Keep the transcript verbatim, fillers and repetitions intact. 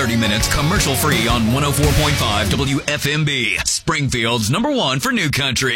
thirty minutes commercial free on one oh four point five W F M B, Springfield's number one for new country.